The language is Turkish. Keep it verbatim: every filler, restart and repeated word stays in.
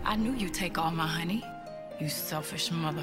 I knew you'd take all my honey. You selfish mother.